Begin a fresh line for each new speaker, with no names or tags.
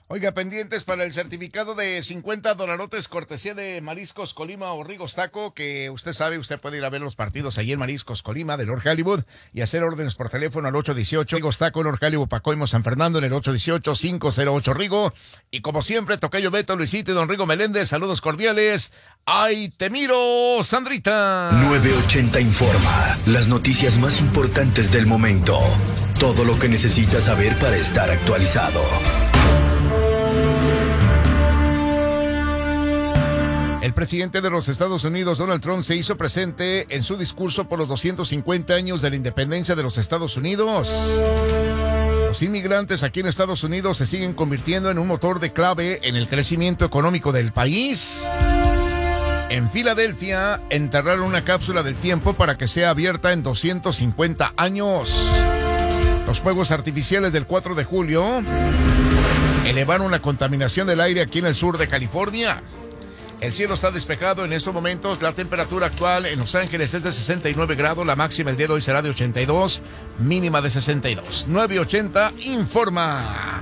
Oiga, pendientes para el certificado de $50 cortesía de Mariscos Colima o Rigos Taco, que usted sabe, usted puede ir a ver los partidos allí en Mariscos Colima de North Hollywood y hacer órdenes por teléfono al 818 Rigos Taco, North Hollywood, Pacoimo, San Fernando, en el 818-508 Rigo. Y como siempre, tocayo Beto, Luisito y don Rigo Meléndez, saludos cordiales. ¡Ay, te miro, Sandrita!
980 informa, las noticias más importantes del momento. Todo lo que necesitas saber para estar actualizado.
El presidente de los Estados Unidos, Donald Trump, se hizo presente en su discurso por los 250 años de la independencia de los Estados Unidos. Los inmigrantes aquí en Estados Unidos se siguen convirtiendo en un motor de clave en el crecimiento económico del país. En Filadelfia, enterraron una cápsula del tiempo para que sea abierta en 250 años. Los fuegos artificiales del 4 de julio elevaron la contaminación del aire aquí en el sur de California. El cielo está despejado en estos momentos. La temperatura actual en Los Ángeles es de 69 grados. La máxima el día de hoy será de 82, mínima de 62. 980 informa.